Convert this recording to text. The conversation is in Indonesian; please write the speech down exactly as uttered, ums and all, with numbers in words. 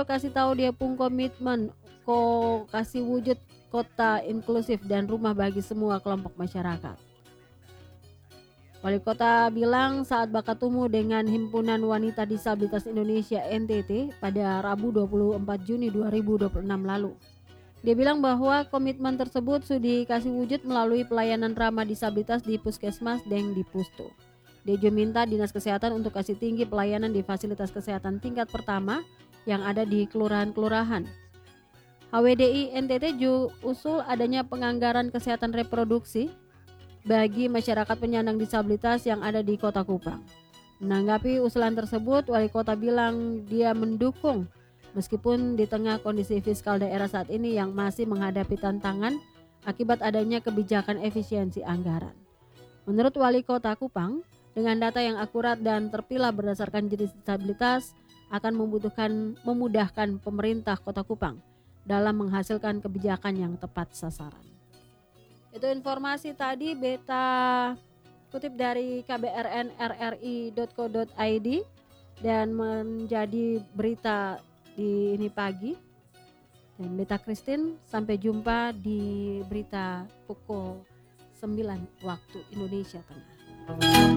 Pukul kasih tahu dia pun komitmen ko kasih wujud kota inklusif dan rumah bagi semua kelompok masyarakat. Wali Kota bilang saat bakatmu dengan Himpunan Wanita Disabilitas Indonesia N T T pada Rabu dua puluh empat Juni dua ribu dua puluh enam lalu. Dia bilang bahwa komitmen tersebut sudah dikasih wujud melalui pelayanan ramah disabilitas di Puskesmas dan di Pustu. Dia juga minta Dinas Kesehatan untuk kasih tinggi pelayanan di fasilitas kesehatan tingkat pertama yang ada di kelurahan-kelurahan. H W D I N T T juga usul adanya penganggaran kesehatan reproduksi bagi masyarakat penyandang disabilitas yang ada di Kota Kupang. Menanggapi usulan tersebut, Wali Kota bilang dia mendukung meskipun di tengah kondisi fiskal daerah saat ini yang masih menghadapi tantangan akibat adanya kebijakan efisiensi anggaran. Menurut Wali Kota Kupang, dengan data yang akurat dan terpilah berdasarkan jenis disabilitas akan membutuhkan memudahkan pemerintah Kota Kupang dalam menghasilkan kebijakan yang tepat sasaran. Itu informasi tadi beta kutip dari k b r n r r i dot co dot i d dan menjadi berita di ini pagi. Dan beta Christine, sampai jumpa di berita pukul sembilan waktu Indonesia Tengah.